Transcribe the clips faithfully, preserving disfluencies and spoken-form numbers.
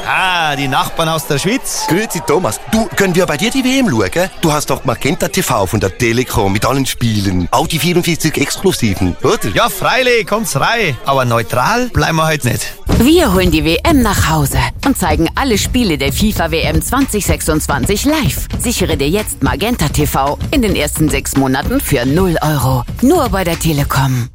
Ah, die Nachbarn aus der Schweiz. Grüezi Thomas. Du, können wir bei dir die W M schauen? Du hast doch Magenta T V von der Telekom mit allen Spielen. Auch die vierundvierzig Exklusiven, oder? Ja, freilich, kommt's rein. Aber neutral bleiben wir heute nicht. Wir holen die W M nach Hause und zeigen alle Spiele der FIFA W M zwanzig sechsundzwanzig live. Sichere dir jetzt Magenta T V in den ersten sechs Monaten für null Euro. Nur bei der Telekom.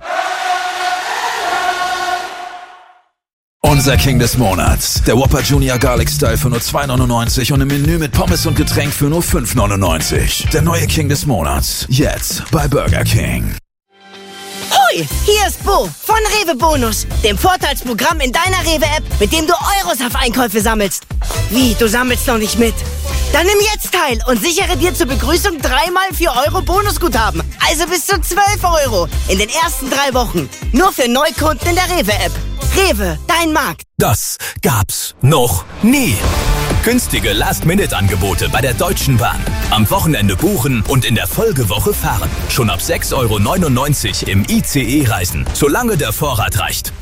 Unser King des Monats. Der Whopper Junior Garlic Style für nur zwei neunundneunzig und im Menü mit Pommes und Getränk für nur fünf neunundneunzig. Der neue King des Monats. Jetzt bei Burger King. Hoi, hier ist Bo von Rewe Bonus, dem Vorteilsprogramm in deiner Rewe-App, mit dem du Euros auf Einkäufe sammelst. Wie, du sammelst noch nicht mit? Dann nimm jetzt teil und sichere dir zur Begrüßung dreimal vier Euro Bonusguthaben. Also bis zu zwölf Euro in den ersten drei Wochen. Nur für Neukunden in der Rewe-App. Rewe, dein Markt. Das gab's noch nie. Günstige Last-Minute-Angebote bei der Deutschen Bahn. Am Wochenende buchen und in der Folgewoche fahren. Schon ab sechs Euro neunundneunzig im I C E reisen, solange der Vorrat reicht.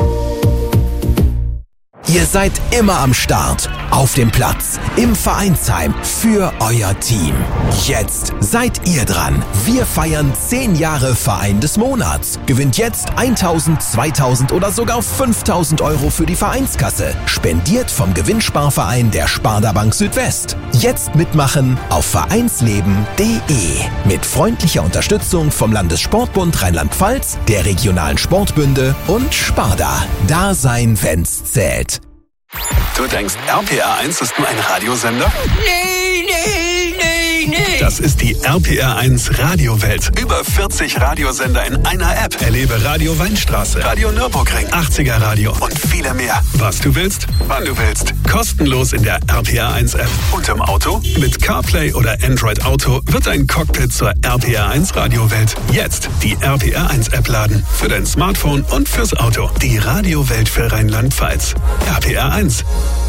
Ihr seid immer am Start, auf dem Platz, im Vereinsheim, für euer Team. Jetzt seid ihr dran. Wir feiern zehn Jahre Verein des Monats. Gewinnt jetzt tausend, zweitausend oder sogar fünftausend Euro für die Vereinskasse. Spendiert vom Gewinnsparverein der Sparda Bank Südwest. Jetzt mitmachen auf vereinsleben punkt de. Mit freundlicher Unterstützung vom Landessportbund Rheinland-Pfalz, der regionalen Sportbünde und Sparda. Da sein, wenn's zählt. Du denkst, R P R eins ist nur ein Radiosender? Nee, nee, nee, nee. Das ist die R P R eins Radiowelt. Über vierzig Radiosender in einer App. Erlebe Radio Weinstraße, Radio Nürburgring, achtziger Radio und viele mehr. Was du willst, wann du willst. Kostenlos in der R P R eins App. Und im Auto? Mit CarPlay oder Android Auto wird dein Cockpit zur R P R eins Radiowelt. Jetzt die R P R eins App laden. Für dein Smartphone und fürs Auto. Die Radiowelt für Rheinland-Pfalz. R P R eins.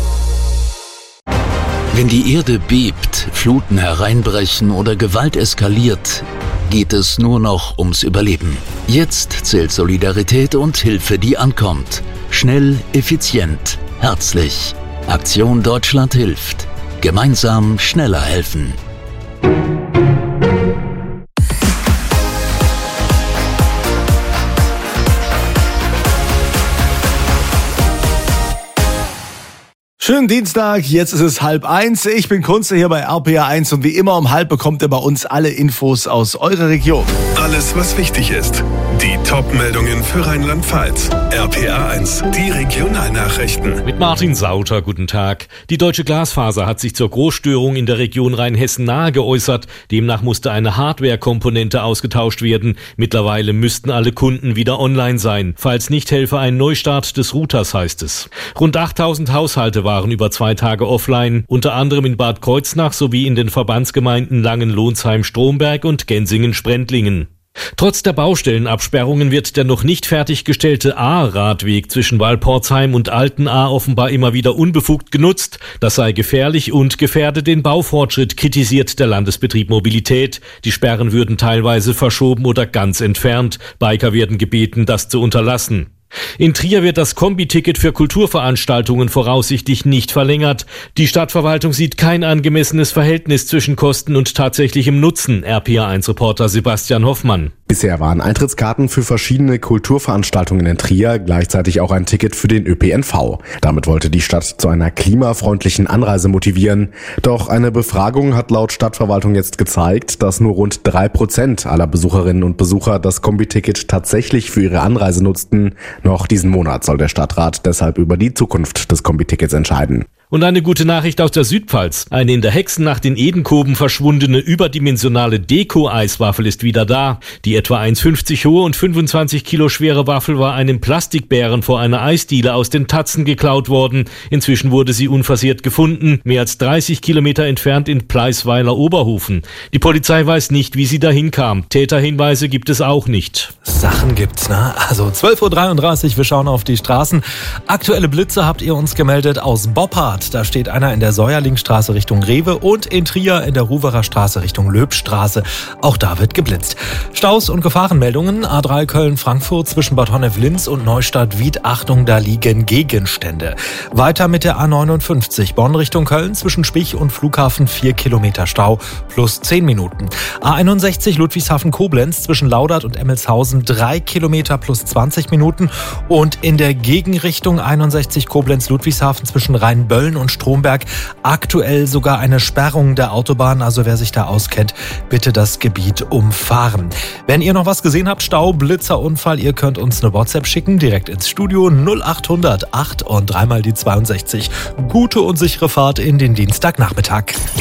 Wenn die Erde bebt, Fluten hereinbrechen oder Gewalt eskaliert, geht es nur noch ums Überleben. Jetzt zählt Solidarität und Hilfe, die ankommt. Schnell, effizient, herzlich. Aktion Deutschland hilft. Gemeinsam schneller helfen. Schönen Dienstag, jetzt ist es halb eins. Ich bin Kunze hier bei R P R eins und wie immer um halb bekommt ihr bei uns alle Infos aus eurer Region. Alles, was wichtig ist. Die Top-Meldungen für Rheinland-Pfalz. R P R eins, die Regionalnachrichten. Mit Martin Sauter, guten Tag. Die Deutsche Glasfaser hat sich zur Großstörung in der Region Rheinhessen-Nahe geäußert. Demnach musste eine Hardware-Komponente ausgetauscht werden. Mittlerweile müssten alle Kunden wieder online sein. Falls nicht, helfe ein Neustart des Routers, heißt es. Rund achttausend Haushalte waren über zwei Tage offline, unter anderem in Bad Kreuznach sowie in den Verbandsgemeinden Langenlohnsheim, Stromberg und Gensingen-Sprendlingen. Trotz der Baustellenabsperrungen wird der noch nicht fertiggestellte A-Radweg zwischen Walportsheim und Altenahr offenbar immer wieder unbefugt genutzt. Das sei gefährlich und gefährde den Baufortschritt, kritisiert der Landesbetrieb Mobilität. Die Sperren würden teilweise verschoben oder ganz entfernt. Biker werden gebeten, das zu unterlassen. In Trier wird das Kombi-Ticket für Kulturveranstaltungen voraussichtlich nicht verlängert. Die Stadtverwaltung sieht kein angemessenes Verhältnis zwischen Kosten und tatsächlichem Nutzen. R P R eins Reporter Sebastian Hoffmann. Bisher waren Eintrittskarten für verschiedene Kulturveranstaltungen in Trier gleichzeitig auch ein Ticket für den Ö P N V. Damit wollte die Stadt zu einer klimafreundlichen Anreise motivieren. Doch eine Befragung hat laut Stadtverwaltung jetzt gezeigt, dass nur rund drei Prozent aller Besucherinnen und Besucher das Kombi-Ticket tatsächlich für ihre Anreise nutzten. Noch diesen Monat soll der Stadtrat deshalb über die Zukunft des Kombi-Tickets entscheiden. Und eine gute Nachricht aus der Südpfalz. Eine in der Hexennacht in Edenkoben verschwundene überdimensionale Deko-Eiswaffel ist wieder da. Die etwa eins Komma fünfzig hohe und fünfundzwanzig Kilo schwere Waffel war einem Plastikbären vor einer Eisdiele aus den Tatzen geklaut worden. Inzwischen wurde sie unversehrt gefunden, mehr als dreißig Kilometer entfernt in Pleisweiler-Oberhofen. Die Polizei weiß nicht, wie sie dahin kam. Täterhinweise gibt es auch nicht. Sachen gibt's, ne? Also zwölf Uhr dreiunddreißig, wir schauen auf die Straßen. Aktuelle Blitze habt ihr uns gemeldet aus Boppa. Neustadt. Da steht einer in der Säuerlingstraße Richtung Rewe und in Trier in der Ruwerer Straße Richtung Löbstraße. Auch da wird geblitzt. Staus und Gefahrenmeldungen. A drei Köln-Frankfurt zwischen Bad Honnef-Linz und Neustadt-Wied. Achtung, da liegen Gegenstände. Weiter mit der A neunundfünfzig. Bonn Richtung Köln zwischen Spich und Flughafen vier Kilometer Stau plus zehn Minuten. A einundsechzig Ludwigshafen-Koblenz zwischen Laudert und Emmelshausen drei Kilometer plus zwanzig Minuten. Und in der Gegenrichtung einundsechzig Koblenz-Ludwigshafen zwischen Rheinböllen und Stromberg aktuell sogar eine Sperrung der Autobahn. Also wer sich da auskennt, bitte das Gebiet umfahren. Wenn ihr noch was gesehen habt, Stau, Blitzer, Unfall, ihr könnt uns eine WhatsApp schicken, direkt ins Studio null achthundert acht und dreimal die zweiundsechzig. Gute und sichere Fahrt in den Dienstagnachmittag.